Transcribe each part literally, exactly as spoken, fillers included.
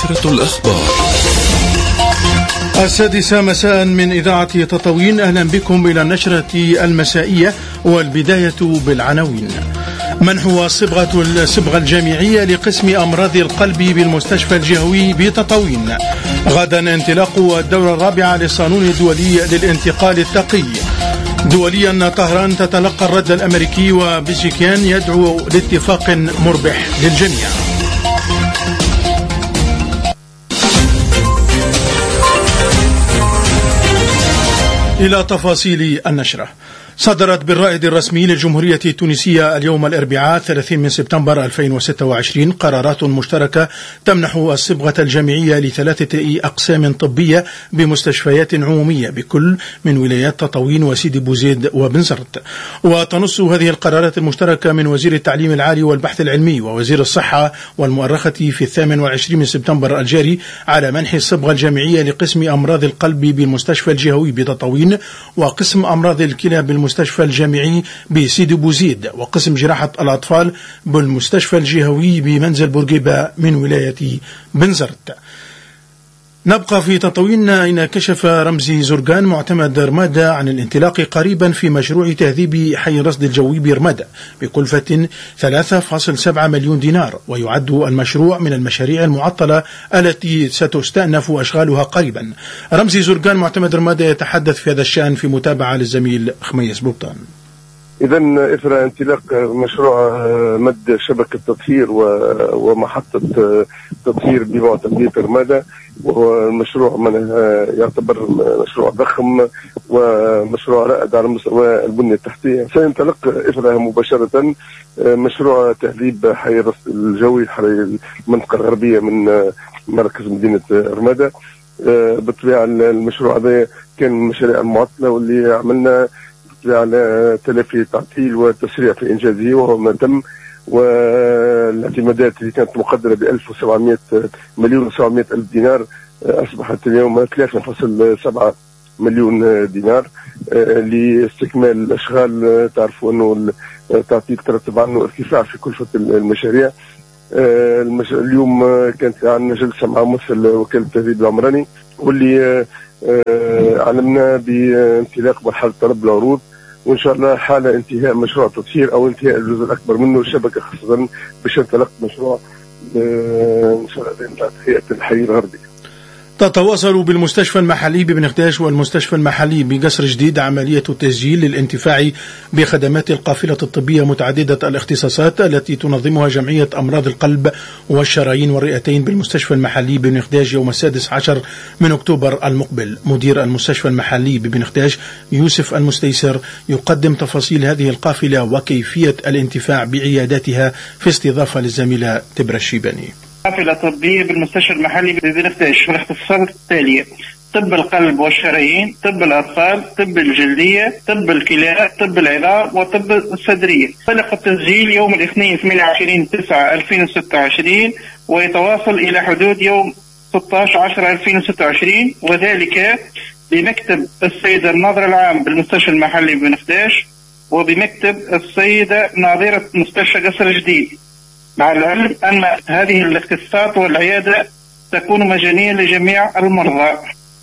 نشرة الأخبار السادسة مساء من إذاعة تطاوين. أهلا بكم إلى النشرة المسائية، والبداية بالعناوين. منح الصبغة الصبغة الجامعية لقسم أمراض القلب بالمستشفى الجهوي بتطاوين. غدا انطلاق الدورة الرابعة للصالون الدولي للانتقال التقي. دوليا طهران تتلقى الرد الأمريكي، وبيزيكيان يدعو لاتفاق مربح للجميع. إلى تفاصيل النشرة. صدرت بالرائد الرسمي للجمهورية التونسية اليوم الأربعاء ثلاثين من سبتمبر ألفين وستة وعشرين قرارات مشتركة تمنح الصبغة الجامعية لثلاثة أقسام طبية بمستشفيات عمومية بكل من ولايات تطاوين وسيدي بوزيد وبنزرت. وتنص هذه القرارات المشتركة من وزير التعليم العالي والبحث العلمي ووزير الصحة والمؤرخة في الثامن والعشرين من سبتمبر الجاري على منح الصبغة الجامعية لقسم أمراض القلب بالمستشفى الجهوي بتطاوين، وقسم أمراض الكلى بالمستشفى الجامعي بسيدي بوزيد، وقسم جراحة الأطفال بالمستشفى الجهوي بمنزل بورقيبة من ولاية بنزرت. نبقى في تطاوين، إن كشف رمزي زرقان معتمد رمادة عن الانطلاق قريبا في مشروع تهذيب حي الرصد الجوي برمادة بكلفة ثلاثة فاصلة سبعة مليون دينار، ويعد المشروع من المشاريع المعطلة التي ستستأنف أشغالها قريبا. رمزي زرقان معتمد رمادة يتحدث في هذا الشأن في متابعة للزميل خميس بوبطان. إذا إثر انطلاق مشروع مد شبكة تطهير ومحطة تطهير بمعتمدية رمادة، وهو المشروع من يعتبر مشروع ضخم ومشروع رائد على مستوى البنية التحتية، سينطلق إثرها مباشرة مشروع تهذيب حي الرصد الجوي حي المنطقة الغربية من مركز مدينة رمادة. بالطبيعة المشروع هذا كان من المشاريع المعطلة واللي عملنا على تلافي تعطيل وتسريع في إنجازه، وهو ما تم. والاعتمادات اللي كانت مقدرة ب ألف وسبعمائة مليون وسبعمائة ألف دينار أصبحت اليوم ثلاثة فاصلة سبعة مليون دينار لاستكمال الأشغال. تعرفوا أنه التعطيل ترتب عنه ارتفاع في كلفة المشاريع. اليوم كانت عندنا جلسة مع ممثل وكالة التهذيب العمراني، واللي علمنا بانطلاق مرحلة طلب العروض، وإن شاء الله حال انتهاء مشروع تطهير أو انتهاء الجزء الأكبر منه الشبكة، خاصة باش انطلق مشروع إن شاء الله تهيئة الحي الغربي. تتواصل بالمستشفى المحلي ببن خداش والمستشفى المحلي بقصر جديد عملية التسجيل للانتفاع بخدمات القافلة الطبية متعددة الاختصاصات التي تنظمها جمعية أمراض القلب والشرايين والرئتين بالمستشفى المحلي ببن خداش يوم السادس عشر من أكتوبر المقبل. مدير المستشفى المحلي ببن خداش يوسف المستيسر يقدم تفاصيل هذه القافلة وكيفية الانتفاع بعياداتها في استضافة للزميلة تبرى الشيباني. قافلة طبية بالمستشفى المحلي ببن خداش والاختصاصات التالية: طب القلب والشرايين، طب الأطفال، طب الجلدية، طب الكلى، طب العظام، وطب الصدرية. طلق التسجيل يوم الاثنين ثمانية وعشرين تسعة ألفين وستة وعشرين ويتواصل إلى حدود يوم ستة عشر عشرة ألفين وستة وعشرين، وذلك بمكتب السيدة الناظر العام بالمستشفى المحلي ببن خداش وبمكتب السيدة ناظرة مستشفى قصر جديد، مع العلم أن هذه الاختصاصات والعيادة تكون مجانية لجميع المرضى.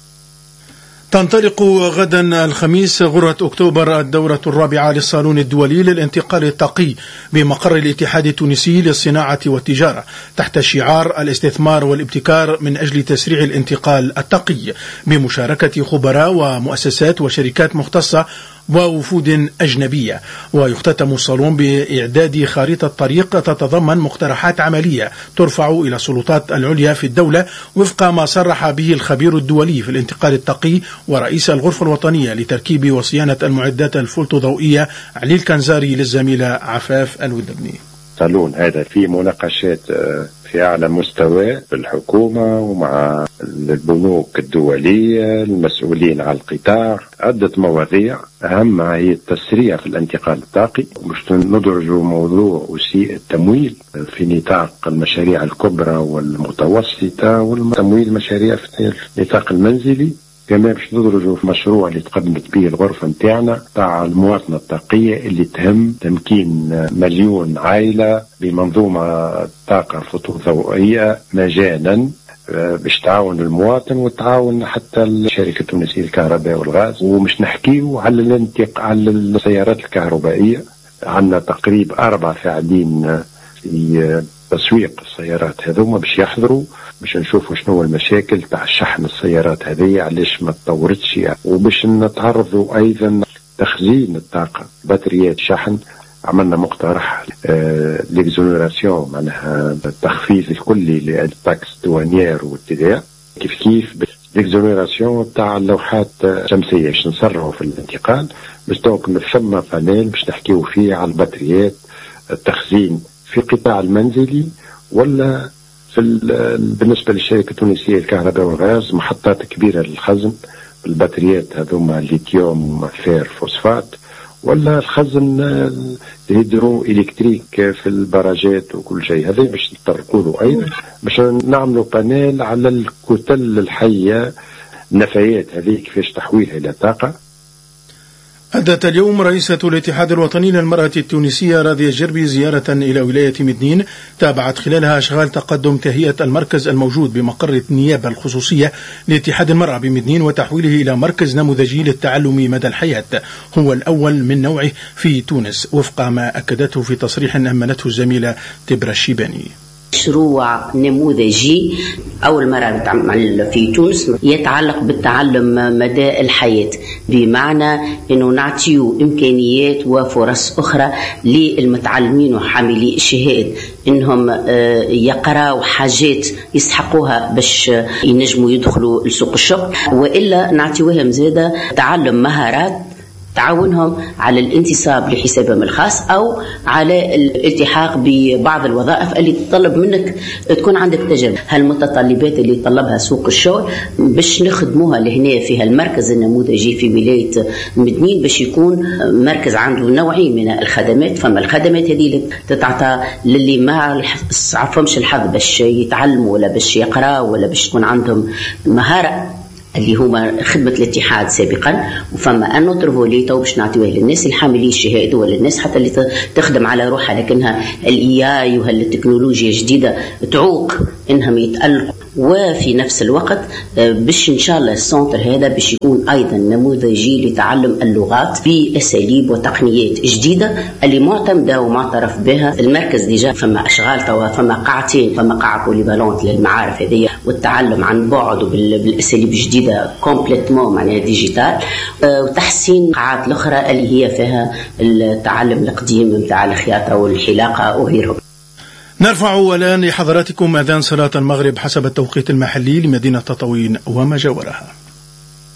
تنطلق غدا الخميس غرة أكتوبر الدورة الرابعة للصالون الدولي للانتقال التقي بمقر الاتحاد التونسي للصناعة والتجارة تحت شعار الاستثمار والابتكار من أجل تسريع الانتقال التقي، بمشاركة خبراء ومؤسسات وشركات مختصة ووفود أجنبية. ويختتم الصالون بإعداد خارطة طريق تتضمن مقترحات عملية ترفع إلى السلطات العليا في الدولة وفق ما صرح به الخبير الدولي في الانتقال التقي ورئيس الغرفة الوطنية لتركيب وصيانة المعدات الفولتوضوئية علي الكنزاري للزميلة عفاف الودبني. الصالون هذا في مناقشات في أعلى مستوى بالحكومة ومع البنوك الدولية المسؤولين على القطاع، عدة مواضيع أهمها هي التسريع في الانتقال الطاقي، مش ندرج موضوع وسيء التمويل في نطاق المشاريع الكبرى والمتوسطة والتمويل المشاريع في النطاق المنزلي. كمان باش ندرجوا في مشروع اللي تقدمت به الغرفة نتاعنا تاع المواطنة الطاقية اللي تهم تمكين مليون عائلة بمنظومة طاقة فوتوضوئية مجانا باش تعاون المواطن وتعاون حتى الشركة التونسية للكهرباء والغاز. ومش نحكيو على الانتقال على السيارات الكهربائية، عندنا تقريبا أربعة فاعلين في تسويق السيارات هذوما باش يحضروا باش نشوفوا شنو المشاكل تاع شحن السيارات هذه، علاش ما تطورتش، وباش نتعرضوا أيضا تخزين الطاقة، بطاريات شحن. عملنا مقترح آه ليكزونيراسيون، معناها التخفيض الكلي للتاكس دوانيير والتداء، كيف كيف ليكزونيراسيون تاع اللوحات الشمسية باش نسرعوا في الانتقال، باش دونك ثم بانيل باش نحكيو فيه على البطاريات، التخزين في القطاع المنزلي ولا في بالنسبة للشركة التونسية للكهرباء والغاز محطات كبيرة للخزن البطاريات هذوما ليثيوم فير فوسفات، ولا الخزن الهيدرو إلكتريك في البراجات وكل شيء. هذا باش نطرقوا له أيضا باش نعملوا بانيل على الكتل الحية، النفايات هذه كيفاش تحويلها إلى طاقة. أدت اليوم رئيسة الاتحاد الوطني للمرأة التونسية راضية جربي زيارة إلى ولاية مدنين تابعت خلالها أشغال تقدم تهيئة المركز الموجود بمقر النيابة الخصوصية لاتحاد المرأة بمدنين وتحويله إلى مركز نموذجي للتعلم مدى الحياة، هو الأول من نوعه في تونس وفق ما أكدته في تصريح أمنته الزميلة تبرا الشيباني. مشروع نموذجي أول مرة نتعمل في تونس يتعلق بالتعلم مدى الحياة، بمعنى أنه نعطيه إمكانيات وفرص أخرى للمتعلمين وحاملي الشهادة أنهم يقرأوا حاجات يستحقوها باش ينجموا يدخلوا لسوق الشغل، وإلا نعطيوهم زيادة تعلم مهارات تعاونهم على الانتصاب لحسابهم الخاص أو على الالتحاق ببعض الوظائف اللي تطلب منك تكون عندك تجربة. هالمتطلبات اللي طلبها سوق الشغل باش نخدموها لهنا في هالمركز النموذجي في ولاية مدنين، باش يكون مركز عنده نوعين من الخدمات. فما الخدمات هذه اللي تتعطى للي ما عرفهمش الحظ باش يتعلموا ولا باش يقرأوا ولا باش تكون عندهم مهارة اللي هما خدمة الاتحاد سابقا، وفما أنه ترفوليتا باش نعطيوه للناس الحاملين الشهادة ولا الناس حتى اللي تخدم على روحها لكنها الاي اي وهالتكنولوجيا جديدة تعوق انهم يتألقوا. وفي نفس الوقت باش ان شاء الله السنتر هذا باش يكون ايضا نموذجي لتعلم اللغات باساليب وتقنيات جديده اللي معتمده ومعترف بها. المركز ديجا فما اشغال توا، فما قاعتين، فما قاعه بوليفالونت للمعارف هذه والتعلم عن بعد بالاساليب الجديده كومبليتمون معناها ديجيتال، وتحسين قاعات الاخرى اللي هي فيها التعلم القديم نتاع الخياطه والحلاقه وغيرهم. نرفع الآن لحضراتكم أذان صلاة المغرب حسب التوقيت المحلي لمدينة تطاوين وما جاورها.